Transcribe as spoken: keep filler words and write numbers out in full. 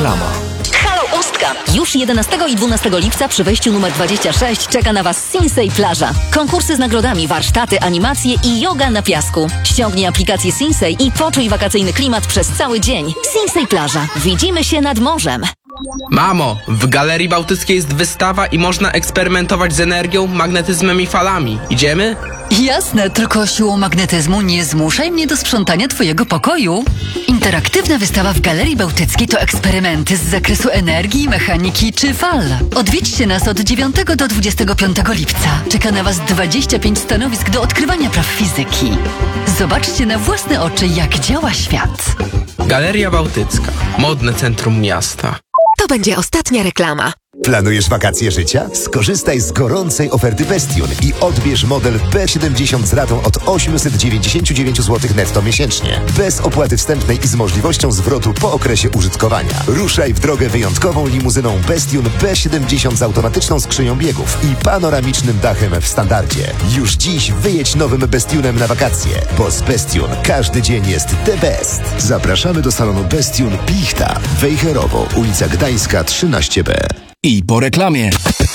Reklama. Halo Ustka! Już jedenastego i dwunastego lipca przy wejściu numer dwadzieścia sześć czeka na Was Sinsei Plaża. Konkursy z nagrodami, warsztaty, animacje i yoga na piasku. Ściągnij aplikację Sinsei i poczuj wakacyjny klimat przez cały dzień. Sinsei Plaża. Widzimy się nad morzem. Mamo, w Galerii Bałtyckiej jest wystawa i można eksperymentować z energią, magnetyzmem i falami. Idziemy? Jasne, tylko siłą magnetyzmu nie zmuszaj mnie do sprzątania twojego pokoju. Interaktywna wystawa w Galerii Bałtyckiej to eksperymenty z zakresu energii, mechaniki czy fal. Odwiedźcie nas od dziewiątego do dwudziestego piątego lipca. Czeka na Was dwadzieścia pięć stanowisk do odkrywania praw fizyki. Zobaczcie na własne oczy, jak działa świat. Galeria Bałtycka. Modne centrum miasta. To będzie ostatnia reklama. Planujesz wakacje życia? Skorzystaj z gorącej oferty Bestion i odbierz model B siedemdziesiąt z ratą od osiemset dziewięćdziesiąt dziewięć złotych netto miesięcznie. Bez opłaty wstępnej i z możliwością zwrotu po okresie użytkowania. Ruszaj w drogę wyjątkową limuzyną Bestion B siedemdziesiąt z automatyczną skrzynią biegów i panoramicznym dachem w standardzie. Już dziś wyjedź nowym Bestionem na wakacje, bo z Bestion każdy dzień jest the best. Zapraszamy do salonu Bestion Pichta, Wejherowo, ulica Gdańska trzynaście B. I po reklamie.